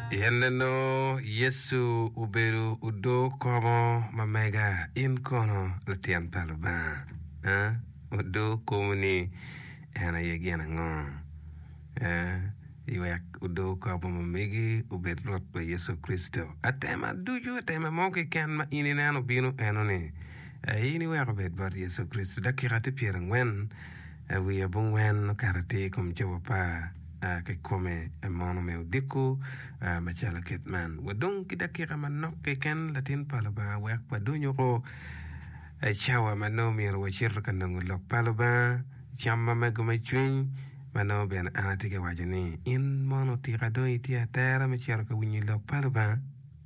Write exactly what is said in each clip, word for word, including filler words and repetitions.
Yeneno Yesu uberu udo komo mamega in kono latian paluba. Eh? Udo komuni ena yegena ngo. Eh? Iwek udo komo mamegi ubet rot ba Yesu Kristo. Atema duju atema moke ken ma ini nano binu eno ni. Eh, ini wek ubet ba Yesu Kristo. Dakirati pierang wen. Eh, we abung wen karate kum jawa pa. Uh, ke kome mono me diku uh, machala kitman wadong kita kira manok ke ken latin palaba wek padunyo ko uh, chawa mano mir wachir kanang lok palaba chamma magumay chwing mano ben anati ke wajani in mono tirado iti atera me chara ka winyi lok palaba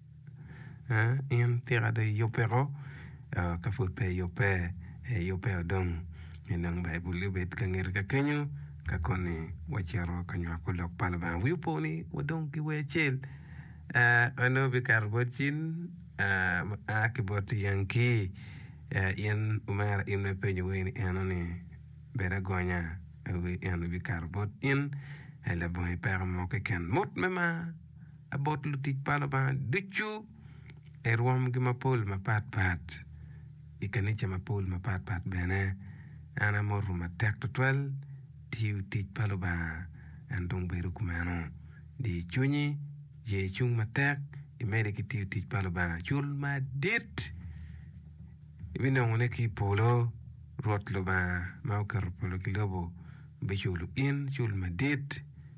uh, in tirado yopero uh, ka futpe yope uh, yope odong inang baibul libet kangir ka kenyo kakoni wachero kanywa kulok palban wiponi wadong ki wechel uh, ano bikar bochin uh, akiboti yanki uh, yen umar imne penyo weni enoni bera gonya awi eno bikar bot in hele bon per mo ke ken mot mema abot lutik palban dichu erwam gi mapol ma pat pat ikanicha mapol ma pat pat bene ana moru ma tek to twelve tiu tic paloba andong beru kumano di chunyi je chung matek imede ki tiu tic paloba chul ma dit ibina ngone ki polo rot loba maukar polo ki lobo be chulu in chul ma dit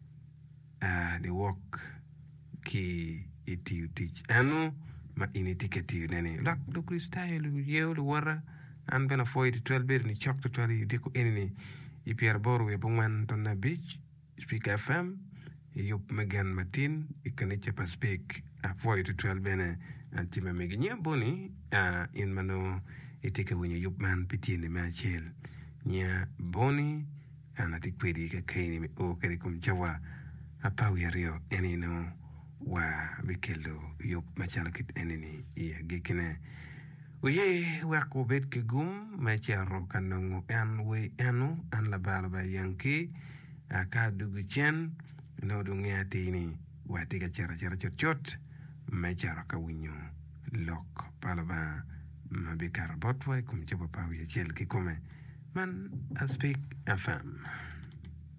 uh, di wok ki itiu tic anu ma ini tika tiu nene lak do kristayo lu yeo lu wara an bena foy di twelve ber ni chok to twelve yu diko enini i Pierre Boru e bungwan tonna beach speak F M i yup megan matin i kanicha pa speak a four to twelve bene antima megi nya boni a in mano i tika wenye yup man pitini ma chel nya boni ana tikwedi ka kaini o kari kum jawa a pau yario enino wa bikelo yup machalakit enini i gikine Uye wako bet ke gum ma charo kanongo an we anu an la bala ba yanki aka dugu chen no do ngati ni wati ga chara chara chot chot ma charo ka winyo lok pala ba ma bikar botwa kum chapa pa ye chel ki kome man I speak F M.